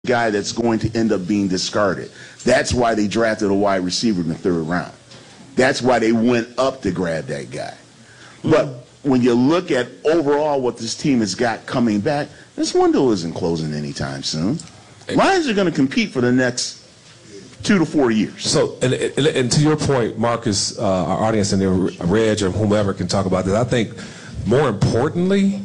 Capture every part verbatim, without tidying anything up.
guy that's going to end up being discarded. That's why they drafted a wide receiver in the third round. That's why they went up to grab that guy. But when you look at overall what this team has got coming back, this window isn't closing anytime soon. Lions are going to compete for the next two to four years. So, and, and, and to your point, Marcus, uh, our audience and then Reg or whomever can talk about this, I think more importantly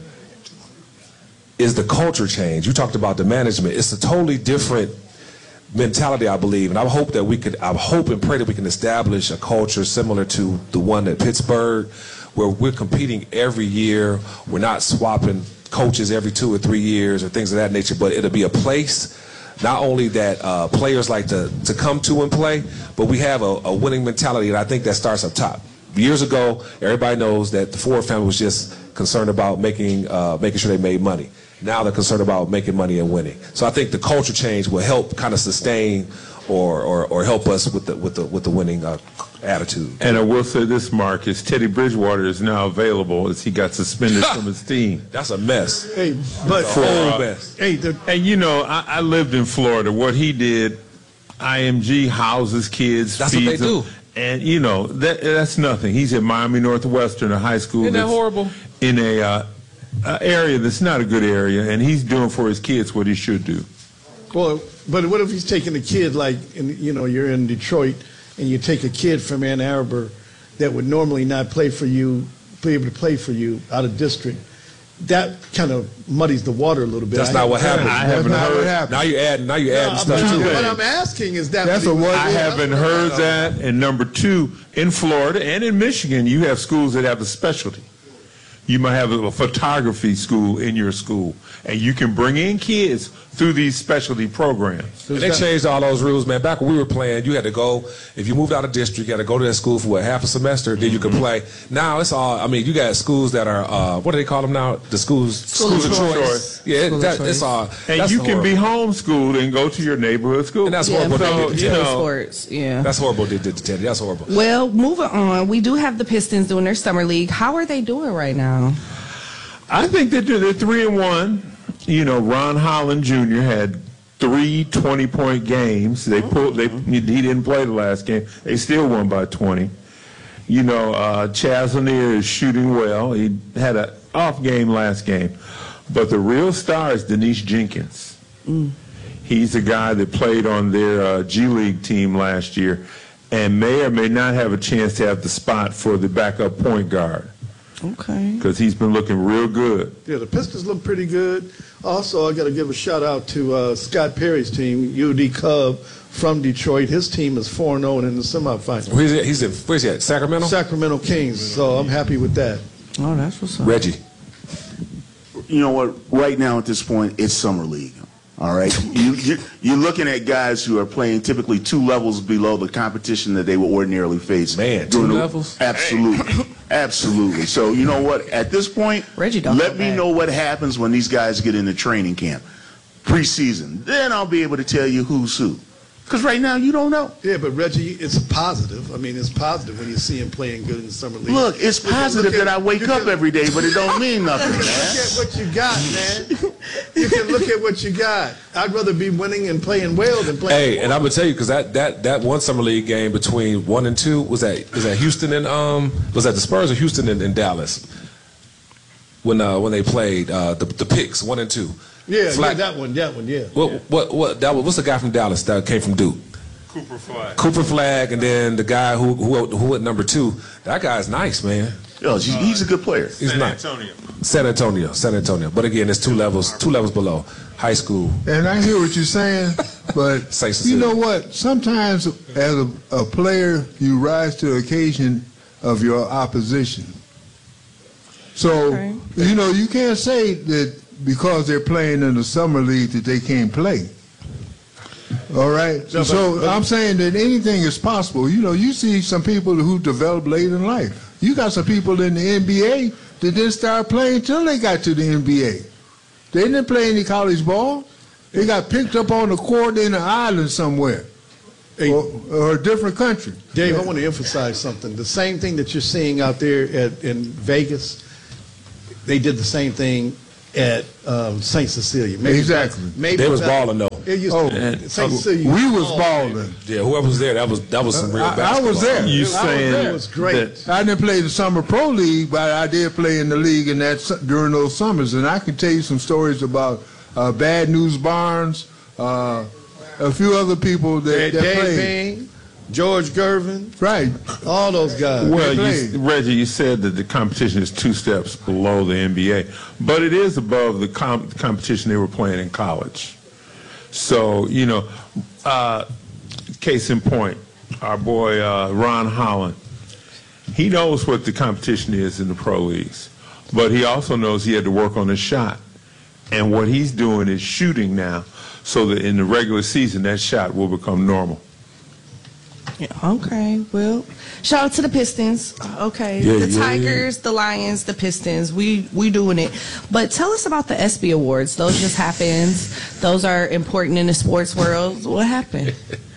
is the culture change. You talked about the management. It's a totally different mentality, I believe, and I hope that we could, I hope and pray that we can establish a culture similar to the one at Pittsburgh, where we're competing every year. We're not swapping coaches every two or three years or things of that nature, but it'll be a place not only that uh, players like to, to come to and play, but we have a, a winning mentality, and I think that starts up top. Years ago, everybody knows that the Ford family was just concerned about making uh, making sure they made money. Now they're concerned about making money and winning. So I think the culture change will help kind of sustain or, or, or help us with the with the with the winning uh, attitude. And I will say this, Marcus, Teddy Bridgewater is now available as he got suspended from his team. That's a mess. Hey, but For, uh, mess. Hey, the, and you know, I, I lived in Florida. What he did, I M G houses kids, That's feeds what they them, do. and you know that that's nothing. He's at Miami Northwestern, a high school. Isn't that that's horrible? In a uh, uh, area that's not a good area, and he's doing for his kids what he should do. well, but what if he's taking a kid like, in, you know, you're in Detroit and you take a kid from Ann Arbor that would normally not play for you, be able to play for you out of district? That kind of muddies the water a little bit. That's I not what happened. I haven't That's not what heard. happened. Now you're adding. Now you're adding No, stuff I'm- to What it. I'm asking is that That's a what- I haven't heard that. And number two, in Florida and in Michigan, you have schools that have a specialty. You might have a photography school in your school, and you can bring in kids through these specialty programs. And they changed all those rules, man. Back when we were playing, you had to go, if you moved out of district, you had to go to that school for, what, half a semester, then you could play. Now it's all, I mean, you got schools that are, uh, what do they call them now? The schools, schools of choice. Yeah, it, that, it's all. And that's you can be horrible. homeschooled and go to your neighborhood school. And that's Yeah, horrible. play They So, did to you Teddy. know, sports, yeah. That's horrible. They did to Teddy. That's horrible. Well, moving on, we do have the Pistons doing their summer league. How are they doing right now? I think they're, they're three and one. You know, Ron Holland Junior had three twenty-point games. They pulled. They he didn't play the last game. They still won by twenty. You know, uh, Chaz Lanier is shooting well. He had an off game last game, but the real star is Denise Jenkins. Mm. He's a guy that played on their uh, G League team last year, and may or may not have a chance to have the spot for the backup point guard. Okay. Because he's been looking real good. Yeah, the Pistons look pretty good. Also, I got to give a shout out to uh, Scott Perry's team, U D Cub from Detroit. His team is four and oh in the semifinals. Where's he at? He's in, where's he at? Sacramento? Sacramento Kings, so I'm happy with that. Oh, that's what's up. Reggie. You know what? Right now at this point, it's summer league. All right, you, you, you're looking at guys who are playing typically two levels below the competition that they would ordinarily face. Man, two during the- levels? Absolutely, absolutely. So you know what? At this point, Reggie don't let go me back. know what happens when these guys get into training camp, preseason. Then I'll be able to tell you who's who. Because right now you don't know. Yeah, but Reggie, it's a positive. I mean, it's positive when you see him playing good in the summer league. Look, it's You can positive look at- that I wake you up can- every day, but it don't mean nothing, Look man. at what you got, man. You can look at what you got. I'd rather be winning and playing well than playing. Hey, and I'm gonna tell you, because that, that, that one summer league game between one and two was that was that Houston and um was that the Spurs or Houston and, and Dallas when uh when they played uh the the picks one and two. Yeah, Flack- yeah, that one, that one, yeah. What what what that was, what's the guy from Dallas that came from Duke? Cooper Flag. Cooper Flag, and then the guy who who who went number two. That guy's nice, man. Yo, he's, he's a good player. He's nice. San Antonio, San Antonio. But again, it's two levels, two levels below high school. And I hear what you're saying, but Safe to you say. know what? Sometimes as a, a player, you rise to the occasion of your opposition. So, Okay. you know, you can't say that because they're playing in the summer league that they can't play. All right? No, but- so but- I'm saying that anything is possible. You know, you see some people who develop late in life. You got some people in the N B A that didn't start playing till they got to the N B A. They didn't play any college ball. They got picked up on the court in an island somewhere, Hey, or, or a different country. Dave, I want to emphasize something. The same thing that you're seeing out there at, in Vegas, they did the same thing at um, Saint Cecilia. Maybe Exactly. that's- Maybe They was that's- balling, though. It used Oh, to, Saint Cecilia. we used to was ball, balling. baby. Yeah, whoever was there, that was that was some real I- I basketball. was there. You I was saying there. It was great. that I didn't play the summer pro league, but I did play in the league in that su- during those summers, and I can tell you some stories about uh, Bad News Barnes, uh, a few other people that, that Dave played. Bain, George Gervin, Right. all those guys. Well, played. you, Reggie, you said that the competition is two steps below the N B A, but it is above the com- competition they were playing in college. So, you know, uh, case in point, our boy uh, Ron Holland, he knows what the competition is in the pro leagues, but he also knows he had to work on his shot. And what he's doing is shooting now so that in the regular season that shot will become normal. Yeah, okay, well, shout out to the Pistons. Okay, Yeah, the yeah, Tigers, the Lions, the Pistons. We we doing it. But tell us about the ESPY Awards. Those just happened. Those are important in the sports world. What happened?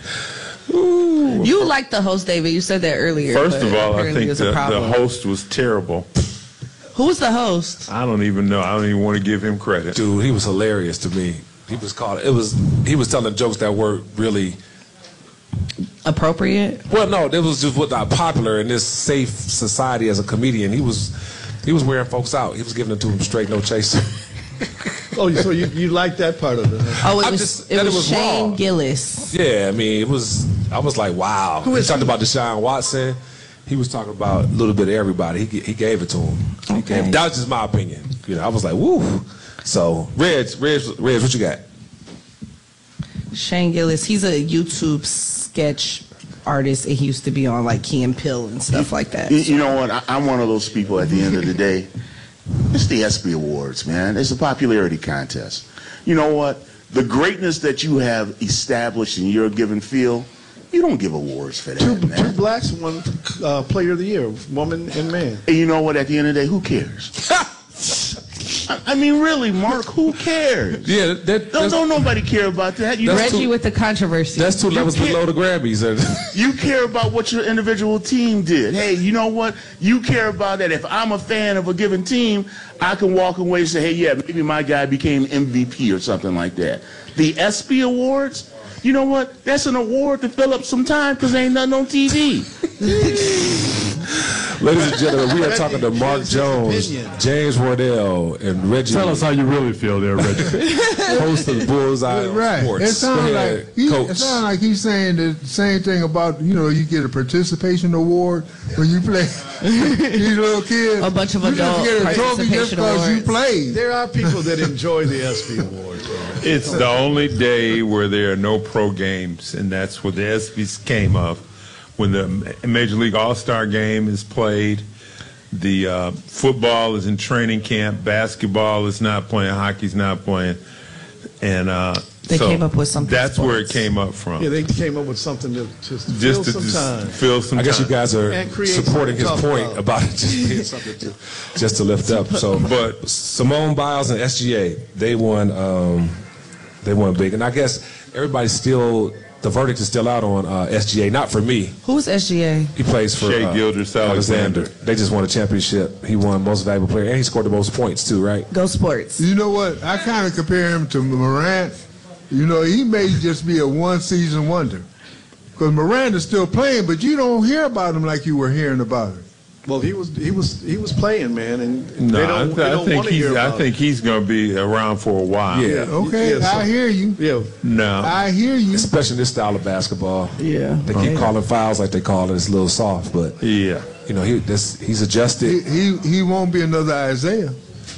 You like the host, David. You said that earlier. First but of all, I apparently think it's a the, the problem. host was terrible. Who's the host? I don't even know. I don't even want to give him credit. Dude, he was hilarious to me. He was called. It was. He was telling jokes that were really. Appropriate? Well, no, it was just what not popular in this safe society as a comedian. He was. He was wearing folks out. He was giving it to them straight, no chaser. Oh, so you, you like that part of it? Huh? Oh, it I was just- it that was, it was Shane raw. Gillis. Yeah, I mean, it was. I was like, wow. Who he is talked he? about Deshaun Watson. He was talking about a little bit of everybody. He he gave it to him. He Okay. gave- that was just my opinion. You know, I was like, woo. So, Reg, Reg, Reg, what you got? Shane Gillis. He's a YouTube sketch artist, and he used to be on like Key and Peele and stuff like that. You, you know what? I, I'm one of those people at the end of the day. It's the ESPY Awards, man. It's a popularity contest. You know what? The greatness that you have established in your given field, you don't give awards for that, Two, two man. blacks, one uh, player of the year, woman and man. And you know what? At the end of the day, who cares? I, I mean, really, Mark, who cares? Yeah, that, Don't, don't nobody care about that. You, That's Reggie too- with the controversy. that's two levels can't- below the Grammys. you care about what your individual team did. Hey, you know what? You care about that. If I'm a fan of a given team, I can walk away and say, hey, yeah, maybe my guy became M V P or something like that. The ESPY Awards, you know what? That's an award to fill up some time because ain't nothing on T V. Ladies and gentlemen, we are Reggie talking to Mark gives his Jones, opinion. James Wardell, and Reggie. Tell us how you really feel there, Reggie. host of Bullseye on Right. Sports. It Go sounds ahead, like he, Coach. it sounds like he's saying the same thing about, you know, you get a participation award when you play. These little kids, A bunch of you adult just get a trophy just participation because you awards. played. There are people that enjoy the ESPY Awards. man. It's the only day where there are no pro games, and that's what the ESPYs came of. When the Major League All-Star game is played, the uh, football is in training camp, basketball is not playing, hockey's not playing, and uh, They so came up with something That's where it sports. came up from. Yeah, they came up with something to just fill just to some just time. fill some I guess you time. guys are And create supporting his something to point talk about it just being something to, just to lift up. So, But- Simone Biles and S G A, they won. Um, they won big, and I guess everybody's still. The verdict is still out on uh, S G A. Not for me. Who's S G A? He plays for Shea uh, Gilgeous-Alexander. They just won a championship. He won most valuable player, and he scored the most points too. Right? Go Sports. You know what? I kind of compare him to Morant. You know, he may just be a one-season wonder. Because Morant is still playing, but you don't hear about him like you were hearing about him. Well, he was he was he was playing, man, and No, they I, don't, th- they I don't think want to he's. hear I about think he's going to be around for a while. Yeah. Okay, Yeah, so- I hear you. it. Yeah, No. I hear you. Especially this style of basketball. Yeah. They keep calling fouls like they call it. It's a little soft, but Yeah. you know he this, he's He, adjusted. he he won't be another Isaiah.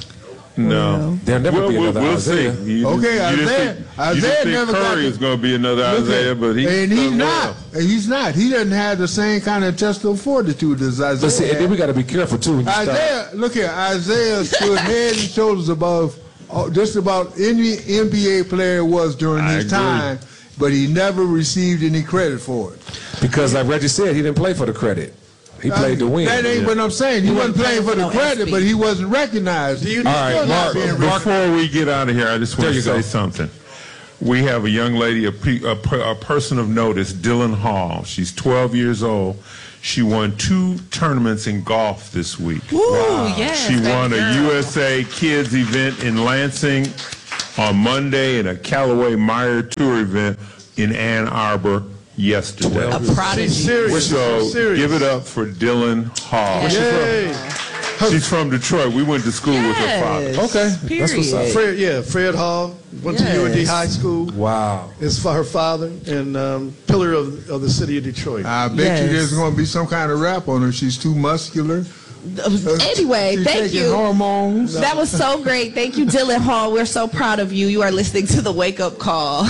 No. There'll never We'll, be we'll, another we'll Isaiah. see. You, Okay, you just Isaiah- think, you Isaiah just think never got Curry the- is going to be another Look Isaiah, at- but he and he's done not. well. And he's not. He doesn't have the same kind of intestinal fortitude as Isaiah. But see, and then we got to be careful too. When you start, Isaiah, look here. Isaiah stood head and shoulders above uh, just about any N B A player was during I his agree. time, but he never received any credit for it. because like Reggie said, he didn't play for the credit. He played to win. That ain't Yeah. what I'm saying. He, He wasn't wasn't playing for playing the for no credit, S B. but he wasn't recognized. Do you- He's All right, still not Mark, being recognized. before we get out of here, I just want There to you say go. something. We have a young lady, a, pe- a, per- a person of notice, Dylan Hall. She's twelve years old. She won two tournaments in golf this week. Ooh, yes, She baby won a girl. U S A Kids event in Lansing on Monday and a Callaway Meyer Tour event in Ann Arbor yesterday. A prodigy. She's serious. So She's serious. give it up for Dylan Hall. Yes. Yay. She's from Detroit. We went to school with her father. Yes. Okay, Period. that's what's up. Fred, yeah, Fred Hall went to U N D Yes. High School. Wow. Is for her father and um, pillar of, of the city of Detroit. I bet Yes. you there's going to be some kind of rap on her. She's too muscular. Anyway, She's thank taking you. hormones. That was so great. Thank you, Dylan Hall. We're so proud of you. You are listening to the Wake Up Call.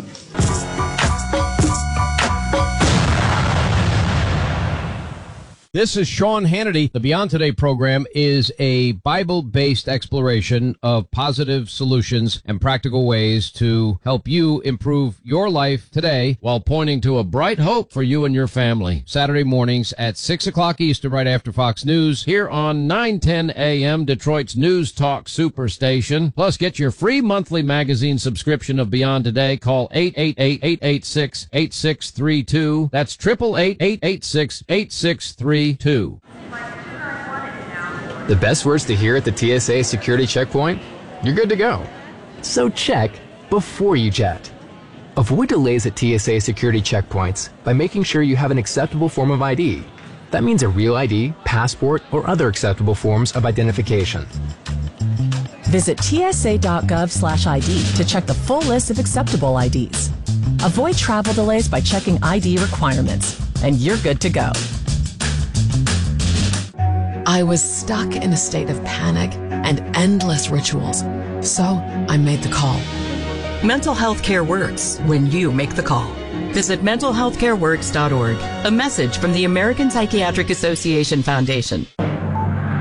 This is Sean Hannity. The Beyond Today program is a Bible-based exploration of positive solutions and practical ways to help you improve your life today while pointing to a bright hope for you and your family. Saturday mornings at six o'clock Eastern, right after Fox News, here on nine ten A M, Detroit's News Talk Superstation. Plus, get your free monthly magazine subscription of Beyond Today. Call eight eight eight, eight eight six, eight six three two. That's eight eight eight, eight eight six, eight six three two. The best words to hear at the T S A security checkpoint? You're good to go. So check before you chat. Avoid delays at T S A security checkpoints by making sure you have an acceptable form of I D. That means a real I D, passport, or other acceptable forms of identification. Visit T S A dot gov slash I D to check the full list of acceptable I Ds. Avoid travel delays by checking I D requirements, and you're good to go. I was stuck in a state of panic and endless rituals, so I made the call. Mental health care works when you make the call. Visit mental health care works dot org. A message from the American Psychiatric Association Foundation.